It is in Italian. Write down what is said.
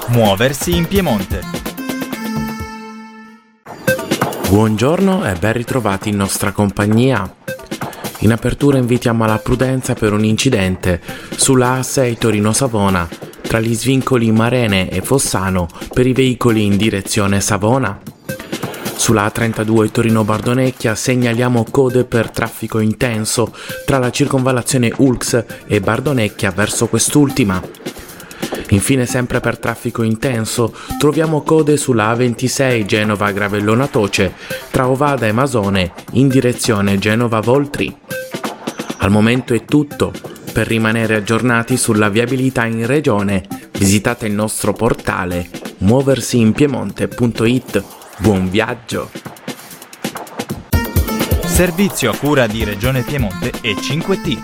Muoversi in Piemonte. Buongiorno e ben ritrovati in nostra compagnia. In apertura invitiamo alla prudenza per un incidente sulla A6 Torino-Savona tra gli svincoli Marene e Fossano per i veicoli in direzione Savona. Sulla A32 Torino-Bardonecchia segnaliamo code per traffico intenso tra la circonvallazione Ulx e Bardonecchia verso quest'ultima. Infine, sempre per traffico intenso, troviamo code sulla A26 Genova-Gravellona Toce tra Ovada e Masone in direzione Genova-Voltri. Al momento è tutto. Per rimanere aggiornati sulla viabilità in regione, visitate il nostro portale muoversiinpiemonte.it. Buon viaggio! Servizio a cura di Regione Piemonte e 5T.